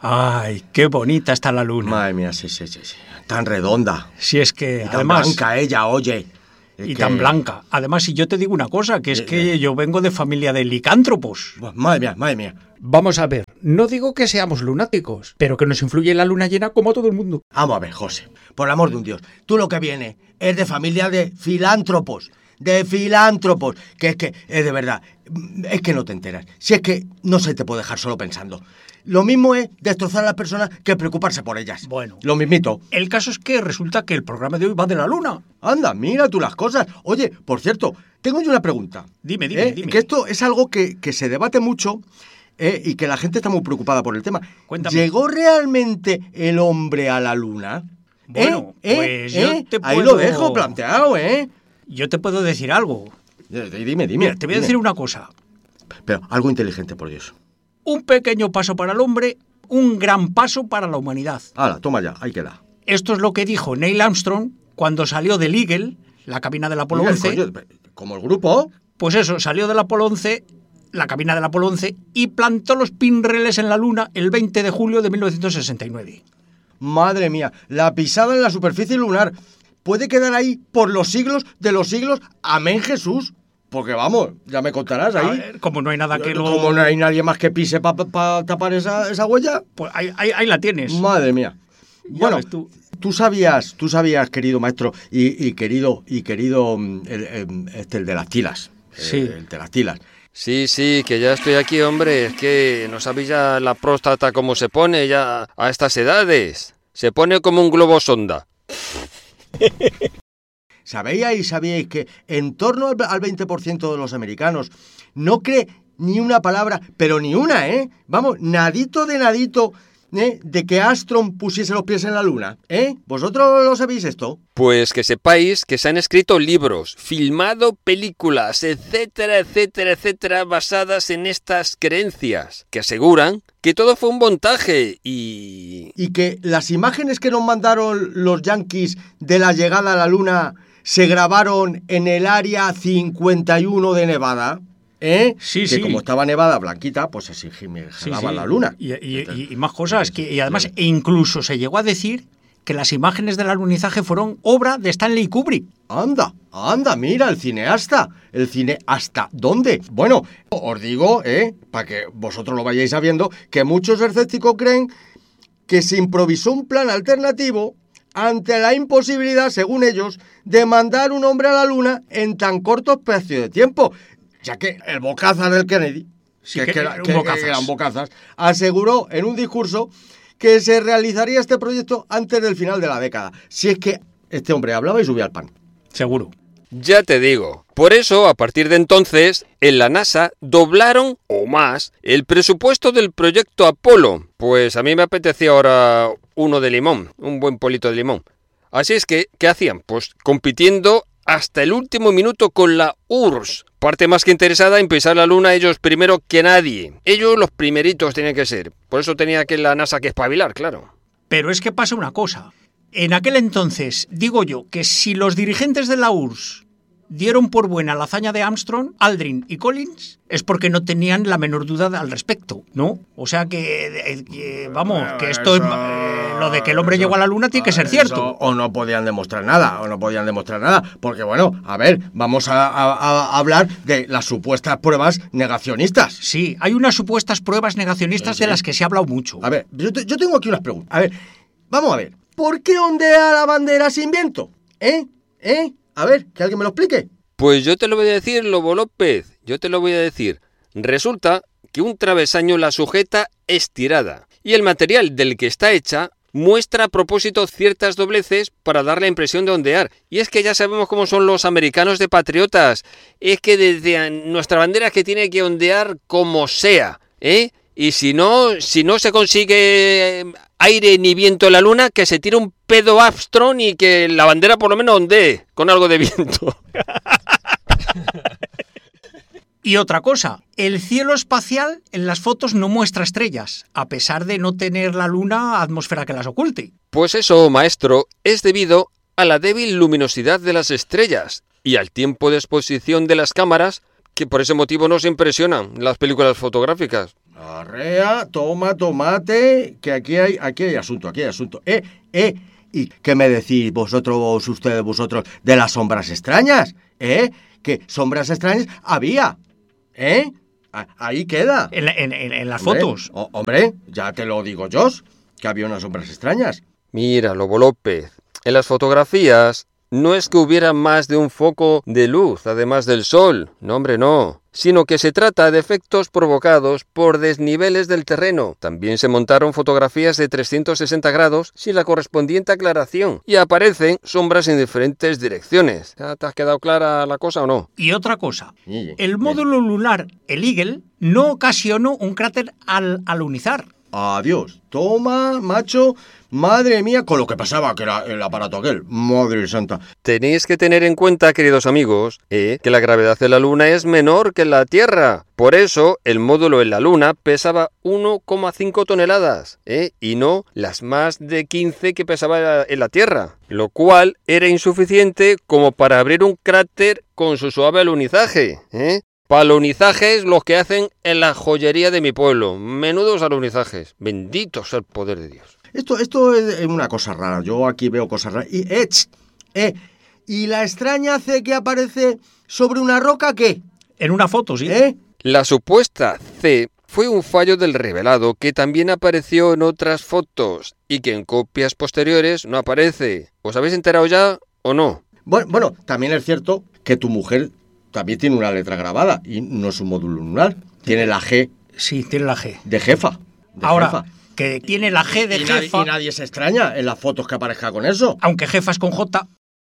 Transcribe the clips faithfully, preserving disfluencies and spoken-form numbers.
Ay, qué bonita está la luna. Madre mía, sí, sí, sí, sí. Tan redonda. Si es que, y tan además... blanca ella, oye. Y que... tan blanca. Además, si yo te digo una cosa, que es eh, que eh. yo vengo de familia de licántropos. Madre mía, madre mía. Vamos a ver, no digo que seamos lunáticos, pero que nos influye la luna llena como a todo el mundo. Vamos a ver, José, por el amor de un Dios, tú lo que vienes es de familia de filántropos, de filántropos, que es que, es de verdad, es que no te enteras. Si es que no se te puede dejar solo pensando. Lo mismo es destrozar a las personas que preocuparse por ellas. Bueno. Lo mismito. El caso es que resulta que el programa de hoy va de la luna. Anda, mira tú las cosas. Oye, por cierto, tengo yo una pregunta. Dime, dime, ¿Eh? dime. Que esto es algo que, que se debate mucho eh, y que la gente está muy preocupada por el tema. Cuéntame. ¿Llegó realmente el hombre a la luna? Bueno, ¿Eh? pues ¿Eh? yo ¿Eh? te puedo... Ahí lo dejo planteado, ¿eh? Yo te puedo decir algo. Dime, dime. Mira, te voy dime. a decir una cosa. Pero algo inteligente, por Dios. Un pequeño paso para el hombre, un gran paso para la humanidad. Hala, toma ya, ahí queda. Esto es lo que dijo Neil Armstrong cuando salió del Eagle, la cabina del Apolo Mira, once. coño, como el grupo. Pues eso, salió del Apolo once, la cabina del Apolo once, y plantó los pinreles en la Luna el veinte de julio de mil novecientos sesenta y nueve. Madre mía, la pisada en la superficie lunar puede quedar ahí por los siglos de los siglos. Amén, Jesús. Porque vamos, ya me contarás ahí. A ver, como no hay nada que lo... Como no hay nadie más que pise para pa, pa tapar esa, esa huella. Pues ahí, ahí, ahí la tienes. Madre mía. Ya bueno, ves tú. tú sabías, tú sabías, querido maestro, y, y querido, y querido, el, el, este, el de las tilas. Sí. El, el de las tilas. Sí, sí, que ya estoy aquí, hombre. Es que no sabéis ya la próstata cómo se pone ya a estas edades. Se pone como un globo sonda. ¿Sabéis, sabíais que en torno al veinte por ciento de los americanos no cree ni una palabra, pero ni una, ¿eh? Vamos, nadito de nadito, ¿eh? De que Armstrong pusiese los pies en la luna, ¿eh? ¿Vosotros lo sabéis esto? Pues que sepáis que se han escrito libros, filmado películas, etcétera, etcétera, etcétera, basadas en estas creencias, que aseguran que todo fue un montaje y... Y que las imágenes que nos mandaron los yanquis de la llegada a la luna se grabaron en el área cincuenta y uno de Nevada, ¿eh? Sí, que sí. como estaba nevada blanquita, pues así gelaba sí, sí. la luna. Y, y, y, y más cosas, que y además e incluso se llegó a decir que las imágenes del alunizaje fueron obra de Stanley Kubrick. Anda, anda, mira, el cineasta. ¿El cineasta dónde? Bueno, os digo, ¿eh? Para que vosotros lo vayáis sabiendo, que muchos escépticos creen que se improvisó un plan alternativo ante la imposibilidad, según ellos, de mandar un hombre a la luna en tan corto espacio de tiempo, ya que el bocazas del Kennedy, sí, que, que, que, era, un que, bocazas. que eran bocazas, aseguró en un discurso que se realizaría este proyecto antes del final de la década, si es que este hombre hablaba y subía al pan. Seguro. Ya te digo. Por eso, a partir de entonces, en la NASA doblaron, o más, el presupuesto del proyecto Apolo. Pues a mí me apetecía ahora uno de limón, un buen polito de limón. Así es que, ¿qué hacían? Pues compitiendo hasta el último minuto con la U R S S. Parte más que interesada en pisar la luna ellos primero que nadie. Ellos los primeritos tenían que ser. Por eso tenía que la NASA que espabilar, claro. Pero es que pasa una cosa. En aquel entonces, digo yo, que si los dirigentes de la U R S S dieron por buena la hazaña de Armstrong, Aldrin y Collins, es porque no tenían la menor duda al respecto, ¿no? O sea que, que vamos, bueno, que esto, eso, eh, lo de que el hombre eso, llegó a la luna tiene que ser cierto. Eso, o no podían demostrar nada, o no podían demostrar nada, porque bueno, a ver, vamos a, a, a hablar de las supuestas pruebas negacionistas. Sí, hay unas supuestas pruebas negacionistas sí, sí. de las que se ha hablado mucho. A ver, yo, te, yo tengo aquí unas preguntas. A ver, vamos a ver, ¿por qué ondea la bandera sin viento? ¿Eh? ¿Eh? A ver, que alguien me lo explique. Pues yo te lo voy a decir, Lobo López, yo te lo voy a decir. Resulta que un travesaño la sujeta estirada y el material del que está hecha muestra a propósito ciertas dobleces para dar la impresión de ondear. Y es que ya sabemos cómo son los americanos de patriotas. Es que desde nuestra bandera es que tiene que ondear como sea, ¿eh? Y si no, si no se consigue aire ni viento en la luna, que se tire un pedo Armstrong y que la bandera por lo menos ondee con algo de viento. Y otra cosa, el cielo espacial en las fotos no muestra estrellas, a pesar de no tener la luna atmósfera que las oculte. Pues eso, maestro, es debido a la débil luminosidad de las estrellas y al tiempo de exposición de las cámaras, que por ese motivo nos impresionan las películas fotográficas. Arrea, toma, tomate, que aquí hay, aquí hay asunto, aquí hay asunto. Eh, eh, ¿y qué me decís vosotros, ustedes, vosotros, de las sombras extrañas? ¿Eh? ¿Qué sombras extrañas había? ¿Eh? Ahí queda. En, en, en, en las Hombre, fotos. o, hombre, ya te lo digo yo, que había unas sombras extrañas. Mira, Lobo López, en las fotografías no es que hubiera más de un foco de luz, además del sol, no hombre, no, sino que se trata de efectos provocados por desniveles del terreno. También se montaron fotografías de trescientos sesenta grados sin la correspondiente aclaración y aparecen sombras en diferentes direcciones. ¿Ya te has quedado clara la cosa o no? Y otra cosa, Sí, el módulo lunar, el Eagle, no ocasionó un cráter al alunizar. Adiós. Toma, macho. Madre mía, con lo que pasaba, que era el aparato aquel. Madre santa. Tenéis que tener en cuenta, queridos amigos, eh, que la gravedad de la Luna es menor que la Tierra. Por eso, el módulo en la Luna pesaba uno coma cinco toneladas, eh, y no las más de quince que pesaba en la Tierra, lo cual era insuficiente como para abrir un cráter con su suave alunizaje, ¿eh? Palonizajes los que hacen en la joyería de mi pueblo. Menudos alunizajes. Bendito sea el poder de Dios. Esto, esto es una cosa rara. Yo aquí veo cosas raras. Y, eh, ch, eh, ¿y la extraña C que aparece sobre una roca qué? En una foto, sí. ¿Eh? La supuesta C fue un fallo del revelado que también apareció en otras fotos y que en copias posteriores no aparece. ¿Os habéis enterado ya o no? Bueno, bueno, también es cierto que tu mujer también tiene una letra grabada y no es un módulo lunar. Tiene la G Sí, tiene la G. de jefa. De Ahora, jefa. que tiene la G de Y nadie, jefa, y nadie se extraña en las fotos que aparezca con eso. aunque jefa es con J.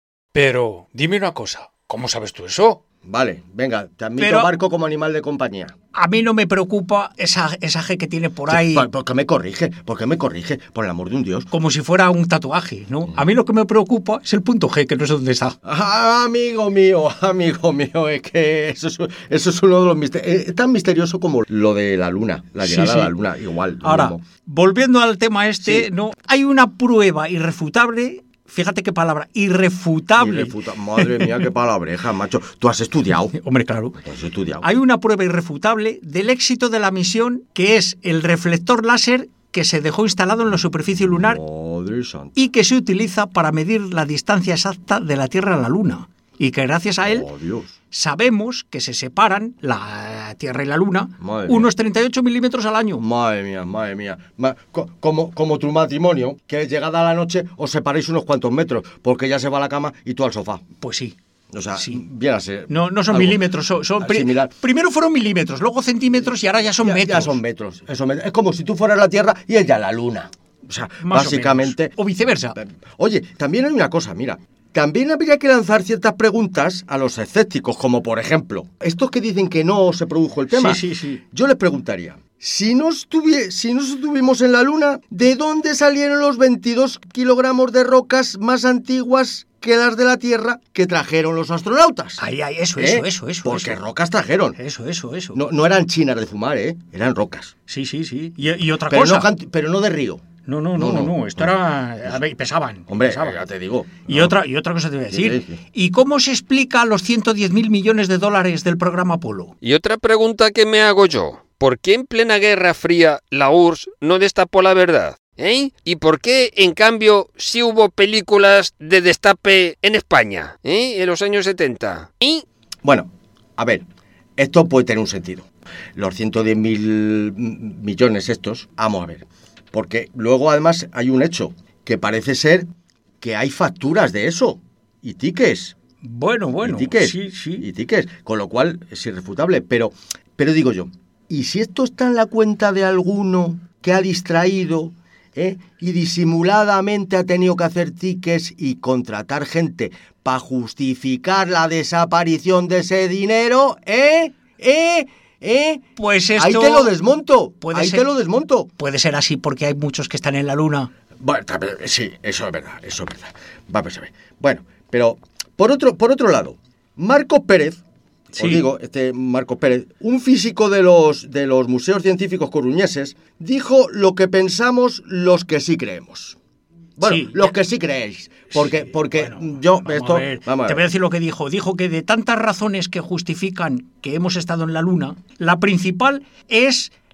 Pero, dime una cosa, ¿cómo sabes tú eso? Vale, venga, te admito Pero- Marco como animal de compañía. A mí no me preocupa esa, esa G que tiene por ahí, ¿Por, por qué me corrige? ¿Por qué me corrige? Por el amor de un Dios. como si fuera un tatuaje, ¿no? A mí lo que me preocupa es el punto G, que no sé dónde está. Ah, amigo mío, amigo mío, es que eso es, eso es uno de los misterios. Es tan misterioso como lo de la luna, la Sí, llegada sí. a la luna, igual. lo Ahora, mismo. volviendo al tema este, Sí. ¿no? Hay una prueba irrefutable, fíjate qué palabra, irrefutable. Irrefuta- Madre mía, qué palabreja, macho. Tú has estudiado. Hombre, claro. Tú has estudiado. Hay una prueba irrefutable del éxito de la misión, que es el reflector láser que se dejó instalado en la superficie lunar Madre santa. y que se utiliza para medir la distancia exacta de la Tierra a la Luna. Y que gracias a él Oh, Dios. sabemos que se separan la Tierra y la Luna Madre mía. unos treinta y ocho milímetros al año. Madre mía, madre mía. Ma- co- como, como tu matrimonio, que llegada la noche os separéis unos cuantos metros, porque ella se va a la cama y tú al sofá. Pues sí. O sea, Sí. viérase. No, no son algo milímetros, son, son pri- similar. primero fueron milímetros, luego centímetros y ahora ya son Ya- metros. Ya son metros. Eso me- es como si tú fueras la Tierra y ella la Luna. O sea, Más o básicamente. menos. O viceversa. Oye, también hay una cosa, mira. También habría que lanzar ciertas preguntas a los escépticos, como por ejemplo, estos que dicen que no se produjo el tema. Sí, sí, sí. Yo les preguntaría, si no, estuvie- si no estuvimos en la Luna, ¿de dónde salieron los veintidós kilogramos de rocas más antiguas que las de la Tierra que trajeron los astronautas? Ay, ay, eso, ¿Eh? eso, eso, eso. Porque eso. rocas trajeron. Eso, eso, eso. No, no eran chinas de fumar, ¿eh? Eran rocas. Sí, sí, sí. Y, y otra Pero cosa. no, canti- pero no de río. No, no, no, no, No, no. no, esto era... A ver, pesaban. Hombre, pesaban. ya te digo. Y, No. otra, y otra cosa te voy a decir. Sí, sí. ¿Y cómo se explica los ciento diez mil millones de dólares del programa Apolo? Y otra pregunta que me hago yo. ¿Por qué en plena Guerra Fría la U R S S no destapó la verdad? ¿Eh? ¿Y por qué, en cambio, sí hubo películas de destape en España? ¿Eh? En los años setenta. ¿Eh? Bueno, a ver, esto puede tener un sentido. Los ciento diez mil millones estos, vamos a ver. Porque luego además hay un hecho, que parece ser que hay facturas de eso, y tickets, Bueno, bueno. y tickets, Sí, sí. y tickets, con lo cual es irrefutable. Pero, pero digo yo, ¿y si esto está en la cuenta de alguno que ha distraído, ¿eh? y disimuladamente ha tenido que hacer tickets y contratar gente para justificar la desaparición de ese dinero, ¿eh? ¿Eh? ¿Eh? Pues esto... Ahí te lo desmonto, puede ahí ser- te lo desmonto. Puede ser así porque hay muchos que están en la Luna. Bueno, también, sí, eso es verdad, eso es verdad. Vamos a ver. Bueno, pero por otro, por otro lado, Marcos Pérez, Sí. os digo, este Marcos Pérez, un físico de los, de los museos científicos coruñeses, dijo lo que pensamos los que sí creemos. Bueno, Sí. los que sí creéis. Porque, Sí, porque bueno, yo, vamos esto. a ver. Vamos a Te voy a ver. decir lo que dijo. Dijo que de tantas razones que justifican que hemos estado en la Luna, la principal es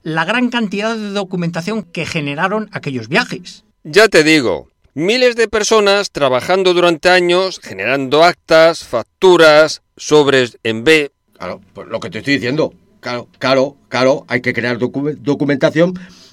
la gran cantidad de documentación que generaron aquellos viajes. Ya te digo, miles de personas trabajando durante años, generando actas, facturas, sobres en B. Claro, pues lo que te estoy diciendo. Claro, claro, claro, hay que crear docu- documentación